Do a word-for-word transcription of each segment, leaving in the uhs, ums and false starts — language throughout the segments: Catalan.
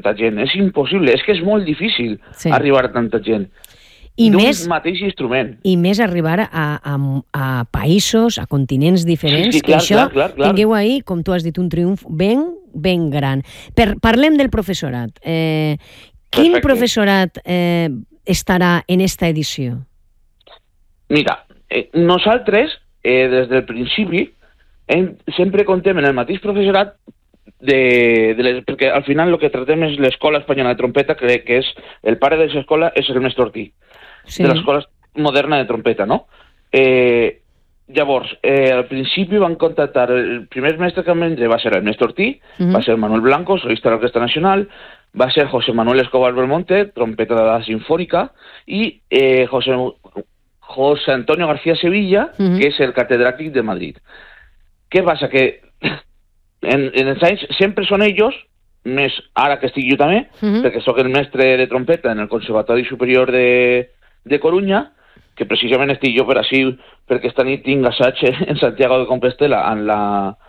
tanta gent. És impossible, és que és molt difícil sí. arribar a tanta gent. I d'un més, mateix instrument. I més arribar a, a, a països, a continents diferents, sí, sí, clar, que això clar, clar, clar. tingueu ahir, com tu has dit, un triomf ben, ben gran. Per, parlem del professorat. Eh, quin Perfecte. professorat eh, estarà en esta edició? Mira, eh, nosaltres, eh, des del principi, hem, sempre contem en el mateix professorat de, de les, perquè al final el que tratem és l'Escola Espanyola de Trompeta, que, que és el pare de l'escola és el mestre Ortí, sí. de l'Escola Moderna de Trompeta, no? Eh, llavors, eh, al principi van contactar, el primer mestre que vam vendre va ser el mestre Ortí, uh-huh. va ser Manuel Blanco, solista de l'Orquestra Nacional, va ser José Manuel Escobar Belmonte, trompeta de la Sinfònica, i eh, José, José Antonio García Sevilla, uh-huh. que és el catedràtic de Madrid. Què passa? Que en, en els anys sempre són ells, més ara que estic jo també, uh-huh. perquè sóc el mestre de trompeta en el Conservatori Superior de, de Corunya, que precisament estic jo per així, perquè esta nit tinc assaig en Santiago de Compostela, en la,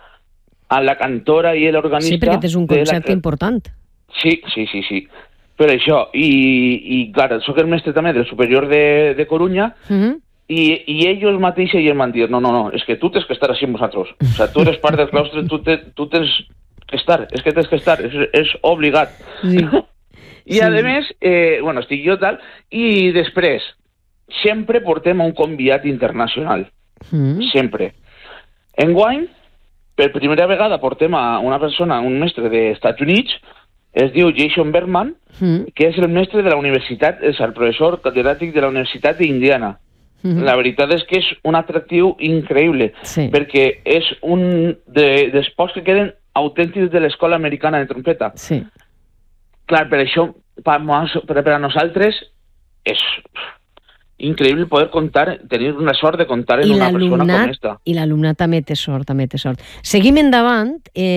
en la cantora i l'organista... Sí, perquè és un concert la... important. Sí, sí, sí, sí. Per això, i, i clar, sóc el mestre també del Superior de, de Corunya, uh-huh. i, i ells mateixos ja em van dir, no, no, no, és que tu tens que estar així amb vosaltres. O sea, tu eres part del claustre, tu, te, tu tens que estar, és que tens que estar, és, és obligat. Sí. I sí. a més, eh, bueno, estic jo tal, i després, sempre portem un convidat internacional. Mm. Sempre. Enguany, per primera vegada portem a una persona, un mestre dels Estats Units, es diu Jason Bergman, mm. que és el mestre de la universitat, és el professor catedràtic de la Universitat d'Indiana. Mm-hmm. La veritat és que és un atractiu increïble, sí. perquè és un de, dels pocs que queden autèntics de l'Escola Americana de Trompeta. Sí. Clar, per això, per, per a nosaltres, és increïble poder contar, tenir una sort de contar en una persona com esta. I l'alumnat també té sort, també té sort. Seguim endavant,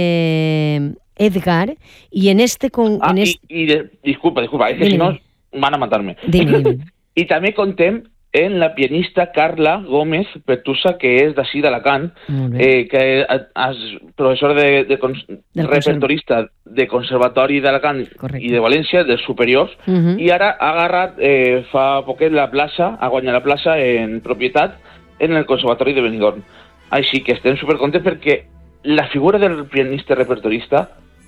eh, Edgar, i en este... Con, ah, en este... i, i de, disculpa, disculpa, és que dime, si no van a matar-me. Dime, dime. I també contem en la pianista Carla Gómez Pertusa, que és d'ací d'Alacant, eh, que és professor de, de, de repertorista de Conservatori d'Alacant i de València, dels superiors, uh-huh. i ara ha agarrat eh, fa poquet la plaça, ha guanyat la plaça en propietat en el Conservatori de Benidorm. Així que estem supercontents perquè la figura del pianista repertorista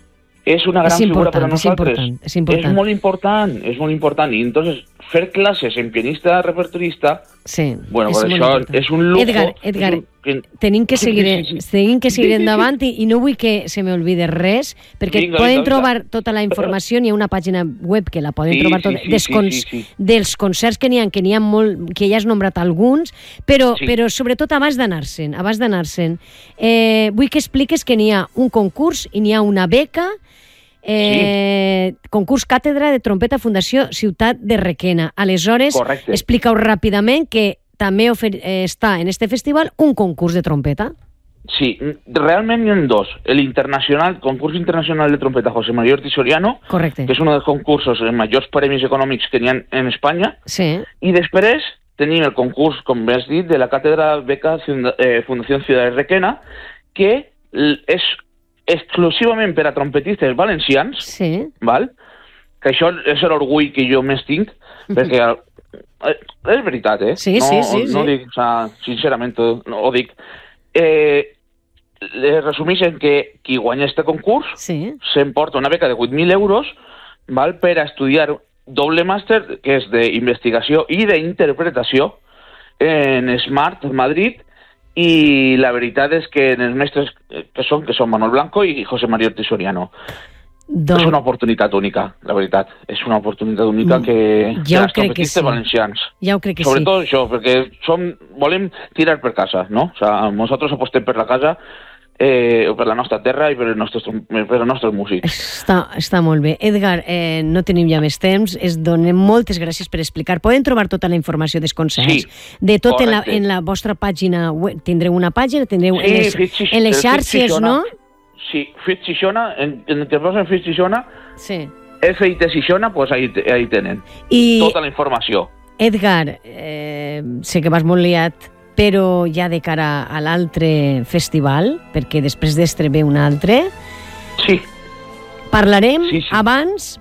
és una gran figura per a nosaltres. És important, és important. És molt important, és molt important. I entonces, fer classes en pianista repertorista, sí, bueno, és per això important. és un lujo. Edgar, Edgar, un... tenim que seguir, sí, sí, sí. Tenim que seguir sí, sí, endavant sí. I, i no vull que se m'olvide res, perquè vinga, poden vinga, trobar vinga. Tota la informació, n'hi ha una pàgina web que la poden sí, trobar tota, sí, sí, sí, sí, sí. dels concerts que n'hi ha, que n'hi ha molt, que ja has nombrat alguns, però, sí. però sobretot abans d'anar-se'n, abans d'anar-se'n, eh, vull que expliques que n'hi ha un concurs i n'hi ha una beca. Eh, sí. Concurs Càtedra de Trompeta Fundació Ciutat de Requena. Aleshores, explica-ho ràpidament que també ofer- eh, està en este festival un concurs de trompeta. Sí, realment hi ha dos. El internacional, concurs internacional de trompeta José María Ortiz Soriano, correcte. Que és un dels concursos amb majors premis econòmics que n'hi ha en Espanya, sí. I després tenim el concurs, com has dit, de la Càtedra Beca eh, Fundació Ciutat de Requena, que és exclusivament per a trompetistes valencians, sí. Val? Que això és l'orgull que jo més tinc, perquè eh, és veritat, eh? Sí, no, sí, sí. No sí. dic, o sea, sincerament, no, ho dic. Eh, resumeixen que qui guanya este concurs sí. s'emporta una beca de vuit mil euros, val, per a estudiar doble màster, que és d'investigació i d'interpretació en Smart Madrid. I la veritat és que els mestres que són, que són Manuel Blanco i José María Ortiz Soriano. Don... És una oportunitat única, la veritat. És una oportunitat única que ja els trompetistes sí. valencians. Ja ho crec que Sobretot sí. això, perquè som, volem tirar per casa, no? O sea, nosaltres apostem per la casa, eh, per la nostra terra i per els nostres, per els nostres músics. Està, està molt bé. Edgar, eh, no tenim ja més temps, es donem moltes gràcies per explicar. Poden trobar tota la informació dels concerts? Sí, de tot en la, en la vostra pàgina web. Tindreu una pàgina? Tindreu sí, en les, Fitch, en les xarxes, no? Sí, Fitch Xixona, en, en el que posen Fitch Xixona, sí. F I T Xixona, pues ahí, ahí tenen I... tota la informació. Edgar, eh, sé que vas molt liat, però ja de cara a l'altre festival, perquè després d'estre ve un altre, sí. parlarem sí, sí. abans